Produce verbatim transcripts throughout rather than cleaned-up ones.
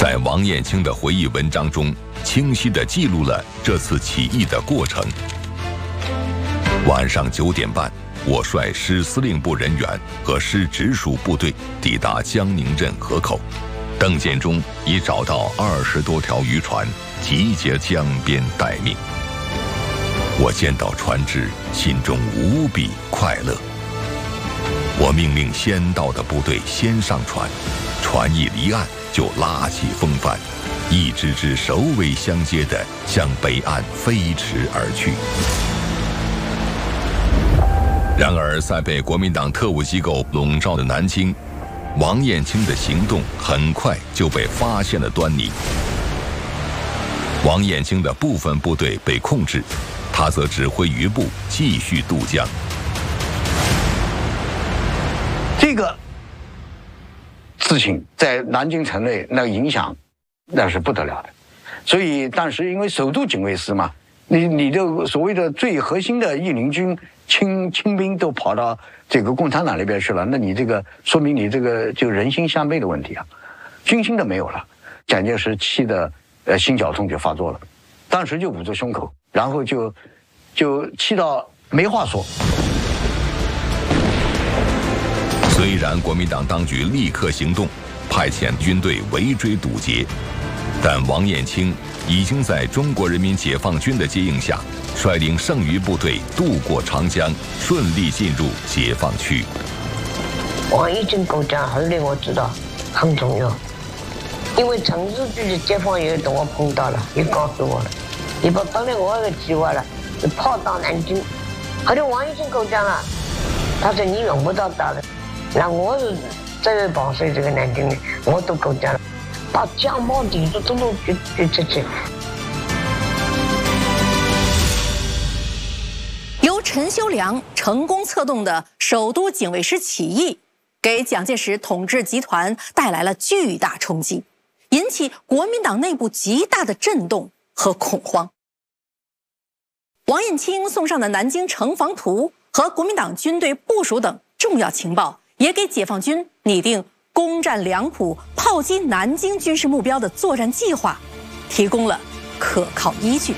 在王彦卿的回忆文章中，清晰地记录了这次起义的过程。晚上九点半，我率师司令部人员和师直属部队抵达江宁镇河口，邓建中已找到二十多条渔船，集结江边待命。我见到船只，心中无比快乐。我命令先到的部队先上船，船一离岸就拉起风帆，一支支首尾相接地向北岸飞驰而去。然而，在被国民党特务机构笼罩的南京，王彦卿的行动很快就被发现了端倪。王彦卿的部分部队被控制，他则指挥余部继续渡江。 这个事情在南京城内那个影响那是不得了的，所以当时因为首都警卫司嘛，你你的所谓的最核心的义林军清清兵都跑到这个共产党那边去了，那你这个说明你这个就人心相悖的问题啊，军心都没有了。蒋介石气的呃心绞痛就发作了，当时就捂着胸口，然后就就气到没话说。 虽然国民党当局立刻行动，派遣军队围追堵截，但王彦卿已经在中国人民解放军的接应下，率领剩余部队渡过长江，顺利进入解放区。 王彦卿构想后来我知道很重要，因为城市局的解放员跟我碰到了，也告诉我了，也把本来我有个计划了，就跑到南京。后来王彦卿构想了，他说你用不到他的。那我是这个保税这个南京的，我都构想了，把江旁地主都都举举出去。 由陈修良成功策动的首都警卫师起义，给蒋介石统治集团带来了巨大冲击，引起国民党内部极大的震动和恐慌。王彦卿送上的南京城防图和国民党军队部署等重要情报，也给解放军拟定攻占两浦、炮击南京军事目标的作战计划提供了可靠依据。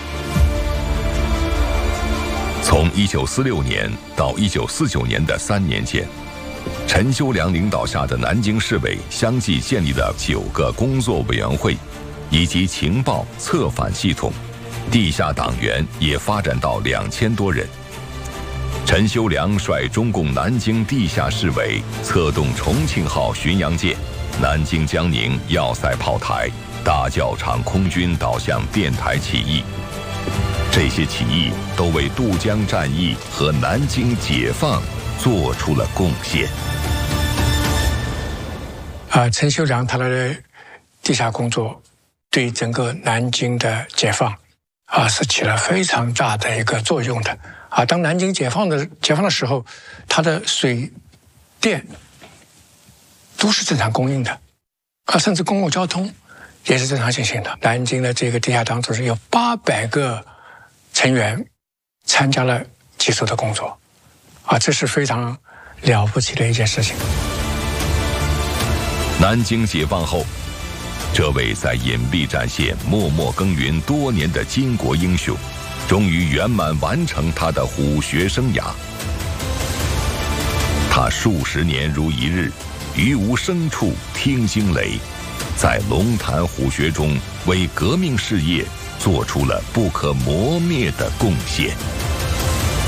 从一九四六年到一九四九年的三年间，陈修良领导下的南京市委相继建立了九个工作委员会，以及情报策反系统，地下党员也发展到两千多人。陈修良率中共南京地下市委策动重庆号巡洋舰、南京江宁要塞炮台、大教场空军导向电台起义，这些起义都为渡江战役和南京解放做出了贡献。 啊，陈修良他的地下工作对整个南京的解放啊是起了非常大的一个作用的。啊，当南京解放的解放的时候，它的水电都是正常供应的，啊，甚至公共交通也是正常进行的。南京的这个地下党组织有八百个成员参加了基础的工作，啊，这是非常了不起的一件事情。 南京解放后，这位在隐蔽战线默默耕耘多年的巾帼英雄，终于圆满完成他的虎穴生涯。他数十年如一日，于无声处听惊雷，在龙潭虎穴中为革命事业做出了不可磨灭的贡献。